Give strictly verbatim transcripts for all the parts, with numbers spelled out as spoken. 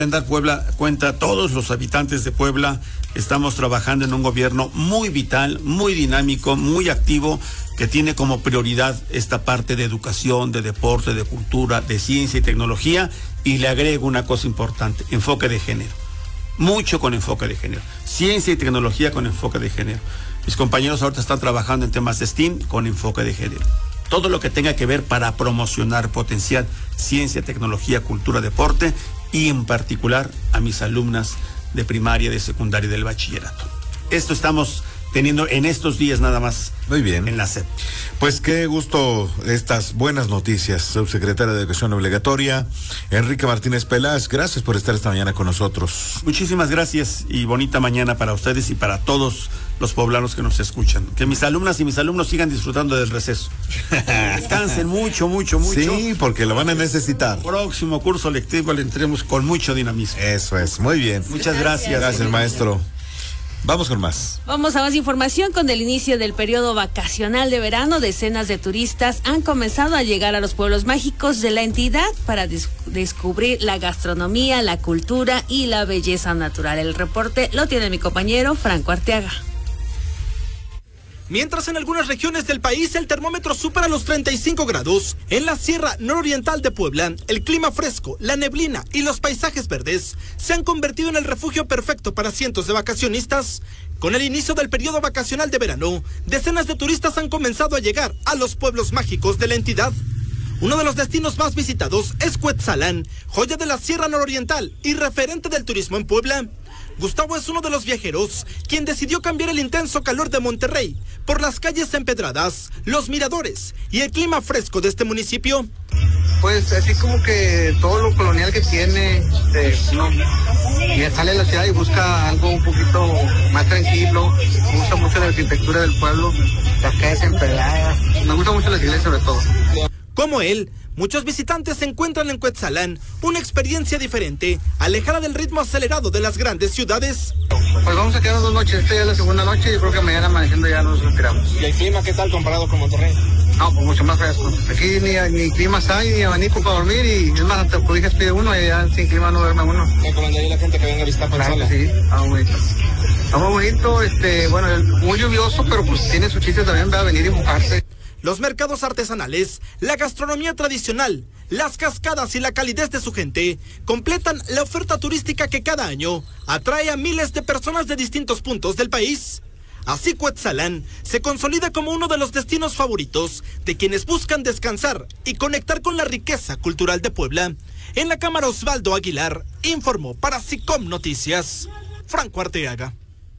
dar Puebla cuenta, todos los habitantes de Puebla estamos trabajando en un gobierno muy vital, muy dinámico, muy activo, que tiene como prioridad esta parte de educación, de deporte, de cultura, de ciencia y tecnología, y le agrego una cosa importante: enfoque de género. Mucho con enfoque de género. Ciencia y tecnología con enfoque de género. Mis compañeros ahorita están trabajando en temas de STEAM con enfoque de género. Todo lo que tenga que ver para promocionar, potenciar ciencia, tecnología, cultura, deporte, y en particular a mis alumnas de primaria, de secundaria y del bachillerato. Esto estamos teniendo en estos días nada más. Muy bien. En la S E P. Pues qué gusto estas buenas noticias, subsecretaria de Educación Obligatoria, Enrique Martínez Peláez. Gracias por estar esta mañana con nosotros. Muchísimas gracias y bonita mañana para ustedes y para todos los poblanos que nos escuchan. Que mis alumnas y mis alumnos sigan disfrutando del receso. Descansen mucho, mucho, mucho. Sí, porque lo van a necesitar. Próximo curso lectivo le entremos con mucho dinamismo. Eso es, muy bien. Muchas gracias. Gracias, maestro. Vamos con más. Vamos a más información. Con el inicio del periodo vacacional de verano, decenas de turistas han comenzado a llegar a los pueblos mágicos de la entidad para des- descubrir la gastronomía, la cultura y la belleza natural. El reporte lo tiene mi compañero Franco Arteaga. Mientras en algunas regiones del país el termómetro supera los treinta y cinco grados, en la Sierra Nororiental de Puebla, el clima fresco, la neblina y los paisajes verdes se han convertido en el refugio perfecto para cientos de vacacionistas. Con el inicio del periodo vacacional de verano, decenas de turistas han comenzado a llegar a los pueblos mágicos de la entidad. Uno de los destinos más visitados es Cuetzalan, joya de la Sierra Nororiental y referente del turismo en Puebla. Gustavo es uno de los viajeros quien decidió cambiar el intenso calor de Monterrey por las calles empedradas, los miradores y el clima fresco de este municipio. Pues así como que todo lo colonial que tiene, eh, no, y sale a la ciudad y busca algo un poquito más tranquilo. Me gusta mucho la arquitectura del pueblo, las calles empedradas, me gusta mucho las iglesias sobre todo. Como él, muchos visitantes encuentran en Cuetzalan una experiencia diferente, alejada del ritmo acelerado de las grandes ciudades. Pues vamos a quedarnos dos noches, esta ya es la segunda noche y creo que mañana amaneciendo ya nos retiramos. ¿Y el clima qué tal comparado con Monterrey? No, pues mucho más fresco. Aquí ni, ni climas hay, ni abanico para dormir y es más, hasta cobijas pide uno y ya sin clima no duerme uno. ¿Recomendaría a la gente que venga a visitar Claro que sí, está muy bonito. Está muy bonito, este, bueno, muy lluvioso, pero pues tiene su chiste también, va a venir y mojarse. Los mercados artesanales, la gastronomía tradicional, las cascadas y la calidez de su gente completan la oferta turística que cada año atrae a miles de personas de distintos puntos del país. Así Cuetzalan se consolida como uno de los destinos favoritos de quienes buscan descansar y conectar con la riqueza cultural de Puebla. En la cámara Osvaldo Aguilar informó para SICOM Noticias, Franco Arteaga.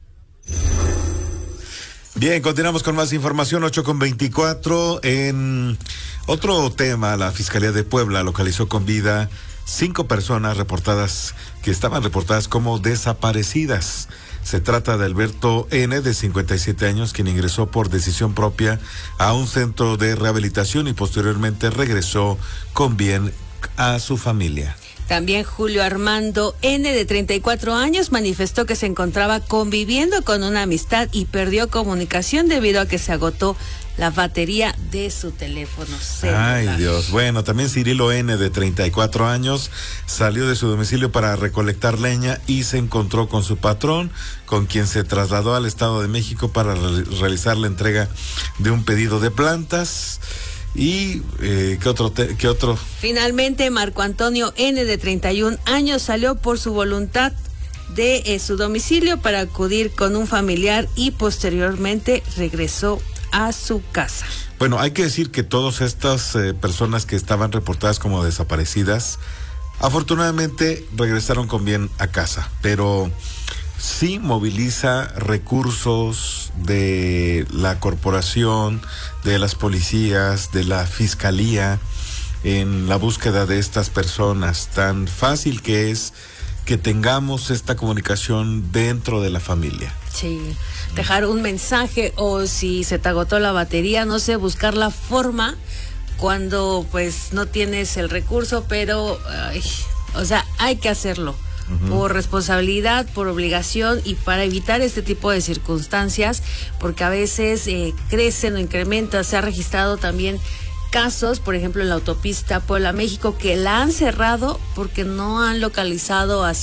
Bien, continuamos con más información, ocho con veinticuatro. En otro tema, la Fiscalía de Puebla localizó con vida cinco personas reportadas, que estaban reportadas como desaparecidas. Se trata de Alberto N., de cincuenta y siete años, quien ingresó por decisión propia a un centro de rehabilitación y posteriormente regresó con bien a su familia. También Julio Armando N., de treinta y cuatro años, manifestó que se encontraba conviviendo con una amistad y perdió comunicación debido a que se agotó la batería de su teléfono celular. Ay, Dios. Bueno, también Cirilo N., de treinta y cuatro años, salió de su domicilio para recolectar leña y se encontró con su patrón, con quien se trasladó al Estado de México para re- realizar la entrega de un pedido de plantas. ¿Y eh, qué otro? Te, qué otro? Finalmente, Marco Antonio N., de treinta y un años, salió por su voluntad de eh, su domicilio para acudir con un familiar y posteriormente regresó a su casa. Bueno, hay que decir que todas estas eh, personas que estaban reportadas como desaparecidas, afortunadamente regresaron con bien a casa, pero sí moviliza recursos de la corporación, de las policías, de la fiscalía, en la búsqueda de estas personas. Tan fácil que es que tengamos esta comunicación dentro de la familia. Sí, dejar un mensaje o si se te agotó la batería, no sé, buscar la forma cuando pues no tienes el recurso, pero, ay, o sea, hay que hacerlo. Uh-huh. Por responsabilidad, por obligación y para evitar este tipo de circunstancias, porque a veces eh, crecen o incrementan. Se ha registrado también casos, por ejemplo, en la autopista Puebla-México, que la han cerrado porque no han localizado a